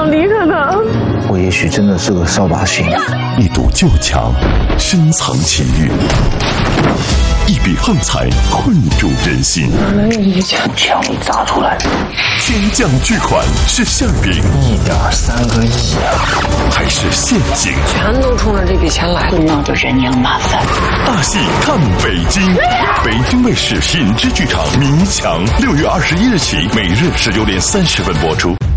想离开他。 我也许真的是个扫把星。 一堵旧墙，深藏情欲；一笔横财，困住人心。 哪来有一枪？ 枪一砸出来， 天降巨款是馅饼 1.3个亿啊！ 还是陷阱？ 全都冲着这笔钱来， 闹得人仰马翻。 大戏看北京，北京卫视品质剧场迷墙，6月21日起，每日19点30分播出。